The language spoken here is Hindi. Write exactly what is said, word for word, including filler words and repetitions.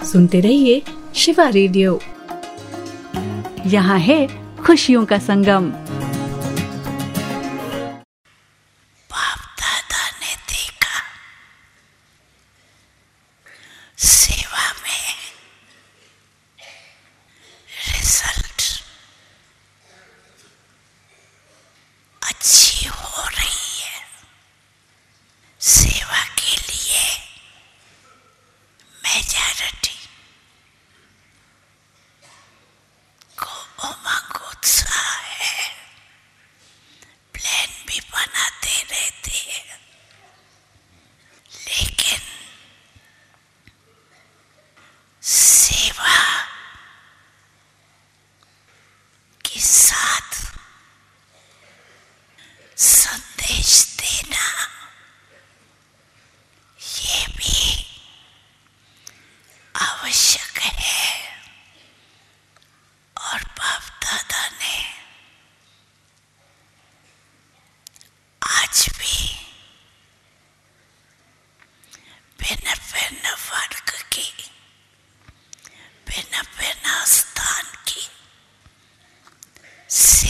सुनते रहिए शिवा रेडियो। यहाँ है खुशियों का संगम। बाप दादा ने देखा सेवा में रिजल्ट अच्छी हो रही है। सेवा के लिए मेजॉरिटी को उमंग उत्साह है। प्लान भी बनाते रहते हैं, लेकिन सेवा के साथ संदेश देना ये भी आवश्यक है। और बाप दादा ने आज भी भिन्न भिन्न वर्ग की, भिन्न भिन्न स्थान की